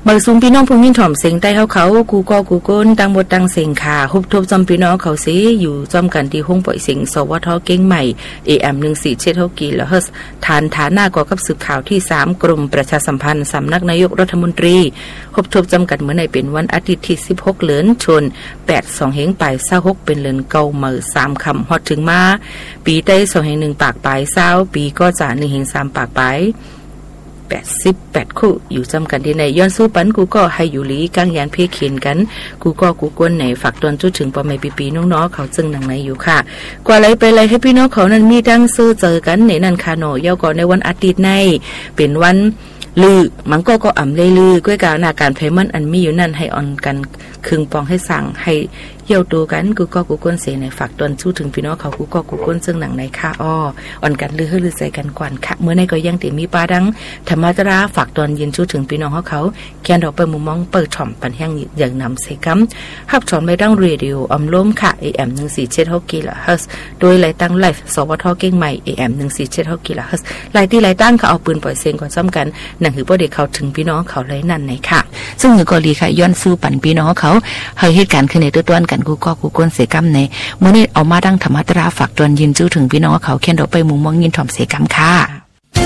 เมื่อซุงพี่น้องผู้ยินถ่อมเสียงใต้เขากูก็กูก้นตั้งหมดตั้งเสียงขาฮุบทบจอมพี่น้องเขาสิอยู่จอมกันที่ห้องปล่อยเสียงสวทเก่งใหม่ AM 1476กิโลเฮิรตซ์ฐานหน้าก่อกับสืบข่าวที่3กรมประชาสัมพันธ์สำนักนายกรัฐมนตรีฮุบทบจำกัดเมื่อในเป็นวันอาทิตย์ที่16เดือนชน8 2เฮงปลาย26เป็นเดือนเก่าเมื่อ3คำฮอดถึงมาปีใต้2แห่ง1ปากปลาย20ปีก็จะ1แห่ง3ปากปลาย88คู่อยู่จำกันที่ในย้อนสู้ปันกูก็ให้อยู่ลีกลางยานเพเขียนกันกูก็กูกวนไหนฝากตอนจุดถึงปอไม่ปีน้องๆเขาจึงหนังไหนอยู่ค่ะกว่าไรไปไรให้พี่น้องเขานั้นมีดังซื้อเจอกันในนันคาโนเยาก่อนในวันอาทิตย์ในเป็นวันลือมันก็อ่ำเลยลือก้วยกาวนาการเพมันอันมีอยู่นั่นให้อ่อนกันคึงปองให้สั่งให้เยี่ยวตัวกันกูก็กูก้นเสียในฝากตอนชู้ถึงพี่น้องเขากูก็กูก้นซึ่งหนังในค่าอ่อนกันลือให้ลือใจกันกวนค่ะเมื่อในก็ยังติมีปลาดังธรรมะตราฝากตอนยินชู้ถึงพี่น้องเขาแกนดอกเปิดมุมมองเปิดถ่อมปันแห้งอย่างนำใส่กัมหับชอนไปดังเรดิโออมล้มค่ะ AM 1476กิโลเฮิรตซ์โดยไล่ตั้งไลฟ์สวทเก่งใหม่ AM 1476กิโลเฮิรตซ์ไล่ที่ไล่ตั้งเขาเอาปืนปล่อยเสียงก่อนซ้ำกันหนังหือบ่ได้เข้าถึงพี่น้องเขาเลยนั่นไหนค่ะซึ่งหือก็ดีค่ะย้อนสู้ปันพี่น้องเขาเฮาเหตุการณ์ขึ้นในตัวกันกูก็กูก้นเสกัมในมื้อนี้เอามาดังธรรมะตราฝากตอนยินจู้ถึงพี่น้องเขาเขียนดอกไปมุมมองยินถ่อมเสกัมค่ะ